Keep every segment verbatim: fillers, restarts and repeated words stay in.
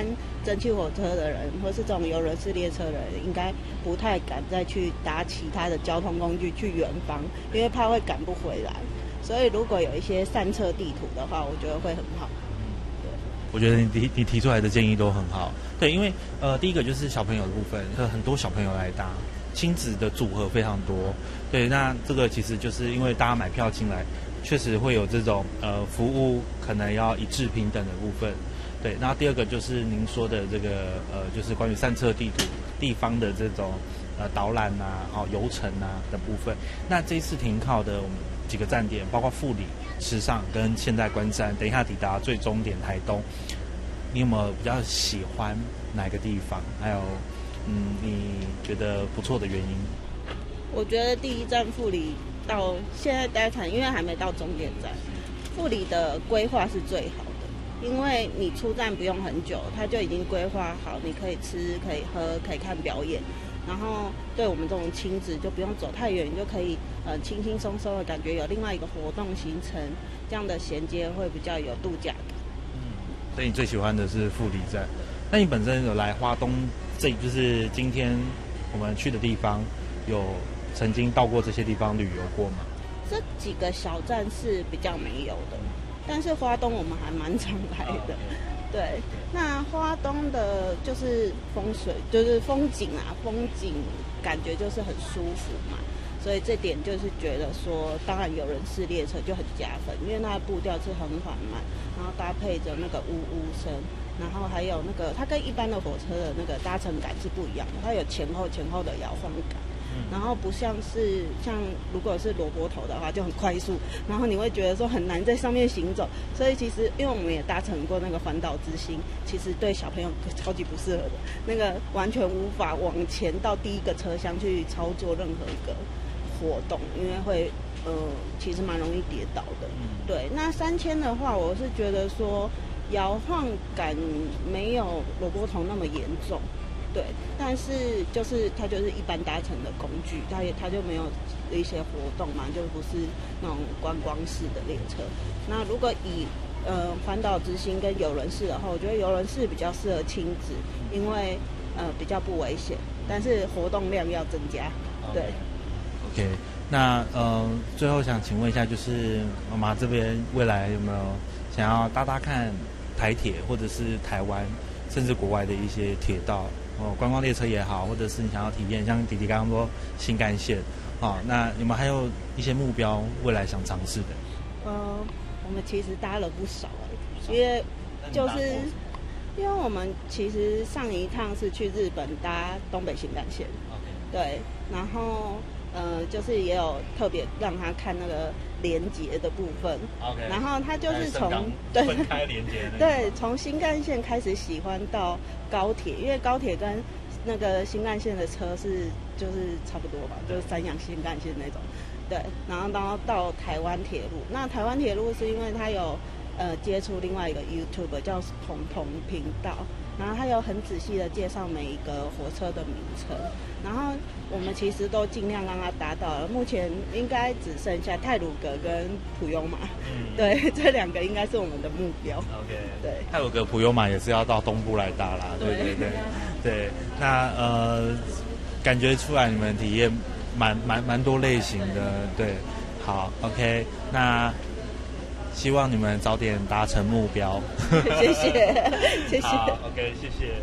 般蒸汽火车的人，或是这种游轮式列车的人，应该不太敢再去搭其他的交通工具去远方，因为怕会赶不回来。所以如果有一些散策地图的话，我觉得会很好。 我觉得你提你提出来的建议都很好，对，因为呃，第一个就是小朋友的部分，很多小朋友来搭，亲子的组合非常多，对，那这个其实就是因为大家买票进来，确实会有这种呃服务可能要一致平等的部分，对，那第二个就是您说的这个呃，就是关于散策地图地方的这种呃导览啊、哦游程啊的部分，那这一次停靠的我们几个站点，包括富里、池上跟现代关山，等一下抵达最终点台东，你有没有比较喜欢哪个地方？还有，嗯，你觉得不错的原因？ 我觉得第一站富里到现在待产，因为还没到终点站，富里的规划是最好的，因为你出站不用很久，它就已经规划好，你可以吃、可以喝、可以看表演。然后对我们这种亲子就不用走太远，你就可以呃轻轻松松的感觉有另外一个活动行程，这样的衔接会比较有度假感。 嗯，所以你最喜欢的是富里站。那你本身有来花东，这就是今天我们去的地方，有曾经到过这些地方旅游过吗？ 这几个小站是比较没有的，但是花东我们还蛮常来的。对，那花东的就是风水，就是风景啊，风景感觉就是很舒服嘛，所以这点就是觉得说，当然有人式列车就很加分，因为它的步调是很缓慢，然后搭配着那个呜呜声，然后还有那个它跟一般的火车的那个搭乘感是不一样的，它有前后前后的摇晃感。然后不像是像如果是萝卜头的话就很快速，然后你会觉得说很难在上面行走，所以其实因为我们也搭乘过那个环岛之星，其实对小朋友超级不适合的，那个完全无法往前到第一个车厢去操作任何一个活动，因为会呃其实蛮容易跌倒的。对，那三千的话，我是觉得说摇晃感没有萝卜头那么严重。对，但是就是它就是一般搭乘的工具，它也它就没有一些活动嘛，就不是那种观光式的列车。那如果以呃环岛之星跟邮轮式的话，我觉得邮轮式比较适合亲子，因为呃比较不危险，但是活动量要增加。对。 OK， 那呃最后想请问一下，就是妈妈这边未来有没有想要搭搭看台铁或者是台湾甚至国外的一些铁道？哦，观光列车也好，或者是你想要体验，像弟弟刚刚说新干线，哦，那你们还有一些目标未来想尝试的？ 呃，我们其实搭了不少，因为就是因为我们其实上一趟是去日本搭东北新干线， okay. 对，然后呃就是也有特别让他看那个连结的部分， okay. 然后他就是从对分开连结， 对，从新干线开始喜欢到高铁，因为高铁跟那个新干线的车是就是差不多吧，就是三洋新干线那种，对，然后到到台湾铁路，那台湾铁路是因为它有呃接触另外一个 YouTube 叫鹏鹏频道，然后它有很仔细的介绍每一个火车的名称，然后我们其实都尽量让它达到了，目前应该只剩下太鲁阁跟普悠玛，嗯，对，这两个应该是我们的目标。 OK， 对， 太鲁阁、普悠玛也是要到东部来搭啦，对对对对。那呃，感觉出来你们体验蛮蛮蛮多类型的，对，好 ，OK， 那。希望你们早点达成目标。 谢谢，谢谢。 好 ，OK， 谢谢。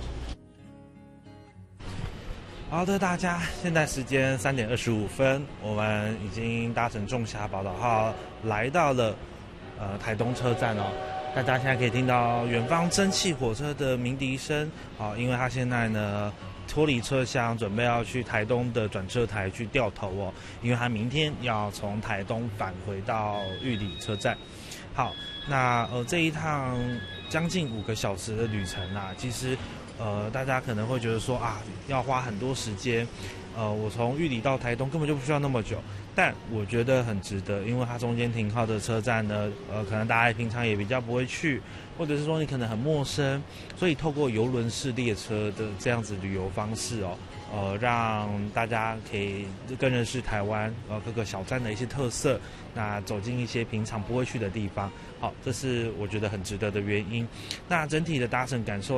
好的，大家，现在时间三点二十五分，我们已经搭乘仲夏宝岛号来到了呃台东车站哦。大家现在可以听到远方蒸汽火车的鸣笛声，好，因为它现在呢。脱离车厢，准备要去台东的转车台去掉头哦，因为他明天要从台东返回到玉里车站。好，那呃这一趟将近五个小时的旅程啊，其实呃大家可能会觉得说啊要花很多时间，呃我从玉里到台东根本就不需要那么久，但我觉得很值得，因为它中间停靠的车站呢，呃可能大家平常也比较不会去。或者是说你可能很陌生，所以透过邮轮式列车的这样子旅游方式哦，呃，让大家可以更认识台湾呃各个小站的一些特色，那走进一些平常不会去的地方，好，这是我觉得很值得的原因。那整体的搭乘感受。